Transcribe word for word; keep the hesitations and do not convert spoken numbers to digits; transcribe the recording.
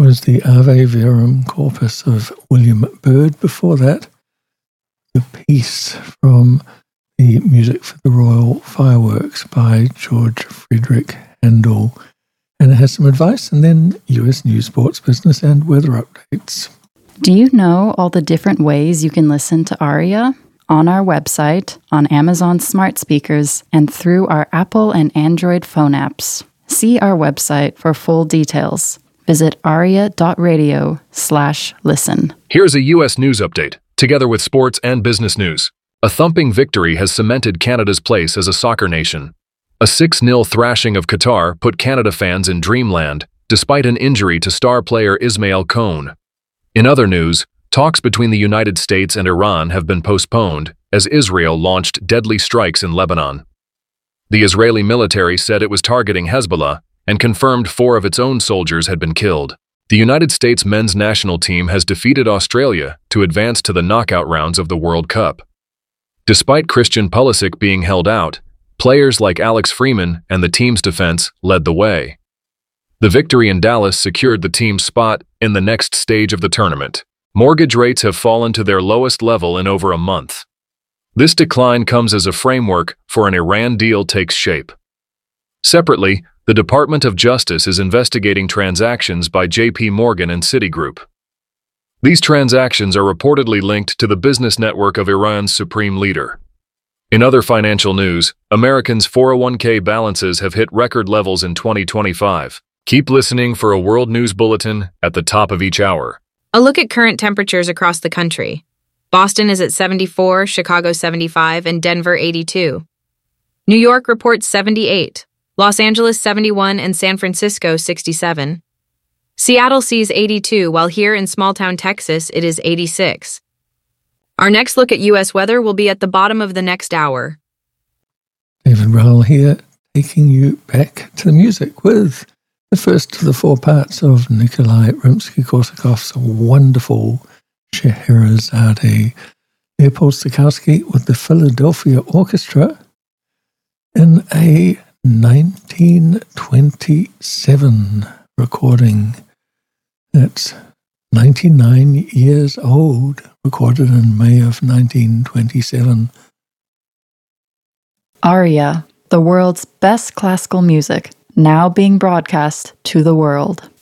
was the Ave Verum Corpus of William Byrd. Before that, the piece from the Music for the Royal Fireworks by George Frederick Handel. And it has some advice, and then U S news, sports, business, and weather updates. Do you know all the different ways you can listen to Aria? On our website, on Amazon smart speakers, and through our Apple and Android phone apps. See our website for full details. Visit aria.radio slash listen. Here's a U S news update, together with sports and business news. A thumping victory has cemented Canada's place as a soccer nation. A six nil thrashing of Qatar put Canada fans in dreamland, despite an injury to star player Ismail Kone. In other news, talks between the United States and Iran have been postponed as Israel launched deadly strikes in Lebanon. The Israeli military said it was targeting Hezbollah and confirmed four of its own soldiers had been killed. The United States men's national team has defeated Australia to advance to the knockout rounds of the World Cup. Despite Christian Pulisic being held out, players like Alex Freeman and the team's defense led the way. The victory in Dallas secured the team's spot in the next stage of the tournament. Mortgage rates have fallen to their lowest level in over a month. This decline comes as a framework for an Iran deal takes shape. Separately, the Department of Justice is investigating transactions by J P Morgan and Citigroup. These transactions are reportedly linked to the business network of Iran's supreme leader. In other financial news, Americans' four oh one k balances have hit record levels in twenty twenty-five. Keep listening for a World News Bulletin at the top of each hour. A look at current temperatures across the country. Boston is at seventy-four, Chicago seventy-five, and Denver eighty-two. New York reports seventy-eight, Los Angeles seventy-one, and San Francisco sixty-seven. Seattle sees eighty-two, while here in small-town Texas it is eighty-six. Our next look at U S weather will be at the bottom of the next hour. David Rowell here, taking you back to the music with the first of the four parts of Nikolai Rimsky-Korsakov's wonderful Scheherazade. Leopold Stokowski with the Philadelphia Orchestra in a nineteen twenty-seven recording. That's ninety-nine years old, recorded in May of nineteen twenty-seven. Aria, the world's best classical music, now being broadcast to the world.